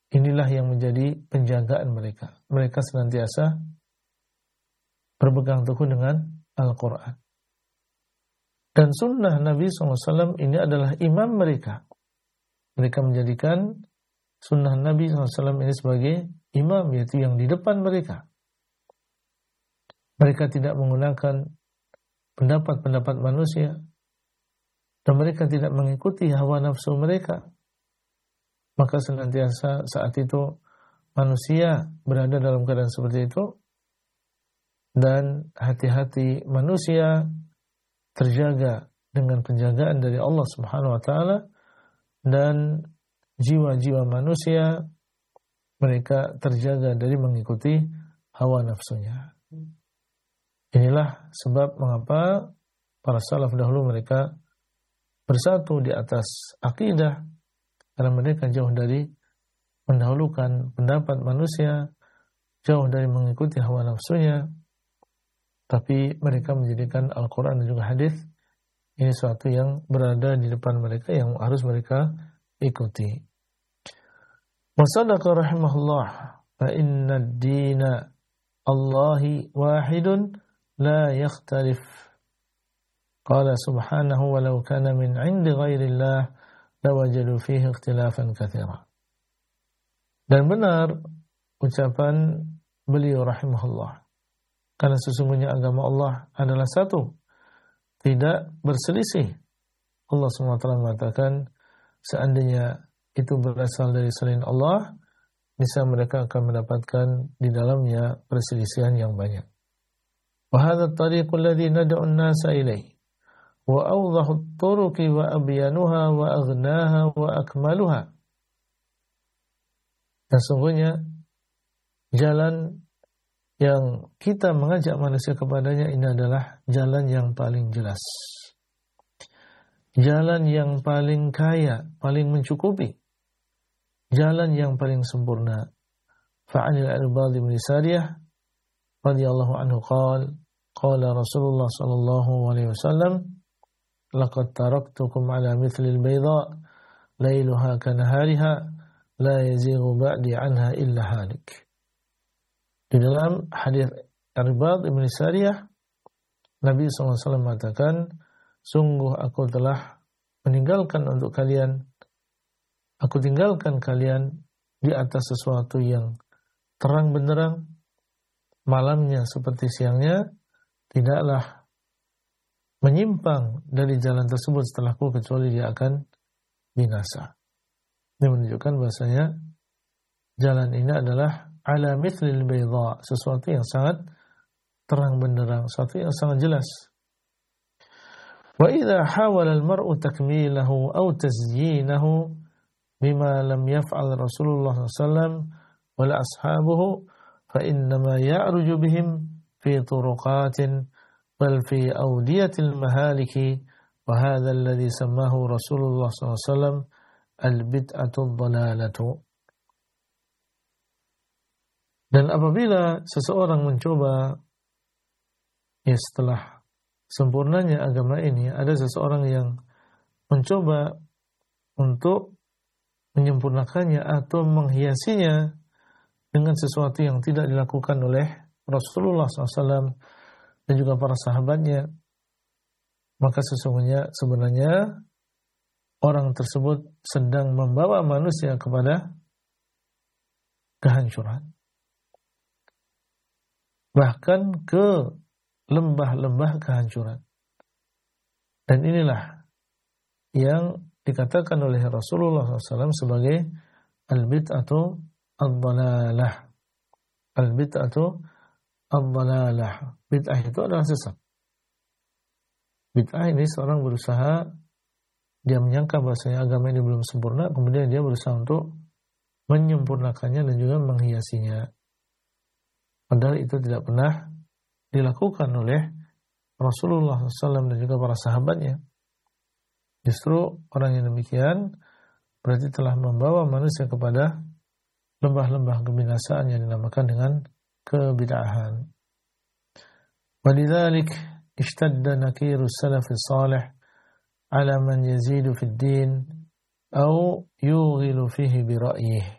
inilah yang menjadi penjagaan mereka. Mereka senantiasa berpegang teguh dengan Al-Quran. Dan sunnah Nabi SAW ini adalah imam mereka. Mereka menjadikan sunnah Nabi SAW ini sebagai imam, yaitu yang di depan mereka. Mereka tidak menggunakan pendapat-pendapat manusia, dan mereka tidak mengikuti hawa nafsu mereka. Maka senantiasa saat itu manusia berada dalam keadaan seperti itu, dan hati-hati manusia terjaga dengan penjagaan dari Allah Subhanahu wa taala, dan jiwa-jiwa manusia mereka terjaga dari mengikuti hawa nafsunya. Inilah sebab mengapa para salaf dahulu mereka bersatu di atas akidah, karena mereka jauh dari mendahulukan pendapat manusia, jauh dari mengikuti hawa nafsunya, tapi mereka menjadikan Al-Quran dan juga hadis ini suatu yang berada di depan mereka, yang harus mereka ikuti. Wa sadaqa rahimahullah, fa inna ad-dina Allahi wahidun la yakhtalif. Qala subhanahu walau kana min 'indi ghairillah lawajadu fihi ikhtilafan katsira. Dan benar ucapan beliau rahimahullah, karena sesungguhnya agama Allah adalah satu, tidak berselisih. Allah SWT mengatakan, seandainya itu berasal dari selain Allah, bisa mereka akan mendapatkan di dalamnya perselisihan yang banyak. Wa hadha at-tariqu alladhi nad'u an-nasa ilayhi wa awdahu at-turuqi wa abyanuha wa aghnaha wa akmaluha. Dan sungguhnya jalan yang kita mengajak manusia kepadanya ini adalah jalan yang paling jelas, jalan yang paling kaya, paling mencukupi, jalan yang paling sempurna. Fa'anil Irbad bin Sariyah radhiyallahu anhu qala Rasulullah sallallahu alaihi wasallam, laqad taraktukum ala mithlil bayda lailuha kanahariha la yazighu ba'di anha illa halik. Di dalam hadis Irbad bin Sariyah, Nabi SAW mengatakan, sungguh aku telah meninggalkan untuk kalian, aku tinggalkan kalian di atas sesuatu yang terang benderang, malamnya seperti siangnya, tidaklah menyimpang dari jalan tersebut setelahku kecuali dia akan binasa. Ini menunjukkan bahasanya jalan ini adalah ala mithlil bayda, sesuatu yang sangat terang benderang, sesuatu yang sangat jelas. Wa idza hawala al-mar'u takmilahu aw tazyinahu bima lam yaf'al Rasulullah sallallahu alaihi wasallam wala ashabuhu fa innama ya'ruju bihim fi turuqatin bal fi awdiyatil mahaliki wa hadha alladhi sammahu Rasulullah sallallahu alaihi wasallam al-bid'atu ad-dalalatu. Dan apabila seseorang mencoba, ya setelah sempurnanya agama ini, ada seseorang yang mencoba untuk menyempurnakannya atau menghiasinya dengan sesuatu yang tidak dilakukan oleh Rasulullah SAW dan juga para sahabatnya, maka sesungguhnya sebenarnya orang tersebut sedang membawa manusia kepada kehancuran, bahkan ke lembah-lembah kehancuran. Dan inilah yang dikatakan oleh Rasulullah SAW sebagai al-bid'atu ad-dalalah. Al-bid'atu ad-dalalah. Bid'ah itu adalah sesat. Bid'ah ini seorang berusaha, dia menyangka bahasanya agama ini belum sempurna, kemudian dia berusaha untuk menyempurnakannya dan juga menghiasinya. Padahal itu tidak pernah dilakukan oleh Rasulullah SAW dan juga para sahabatnya. Justru orang yang demikian berarti telah membawa manusia kepada lembah-lembah kebinasaan yang dinamakan dengan kebid'ahan. Walidzalik ishtadda nakiru salaf salih ala man yazidu fid din aw yughilu fihi bi ra'yihi.